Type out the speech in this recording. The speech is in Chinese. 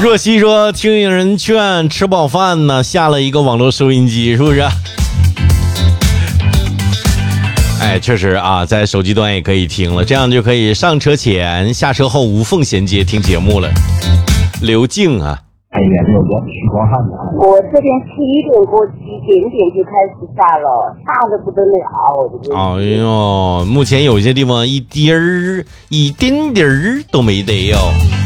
若曦说听人劝，吃饱饭呢，下了一个网络收音机，是不是？哎，确实啊，在手机端也可以听了，这样就可以上车前、下车后无缝衔接听节目了。刘静啊， 哎呀，这个许光汉的。 我这边7点过7点就开始下了，大的不得了。 哎呦，目前有些地方一点点儿都没得哟。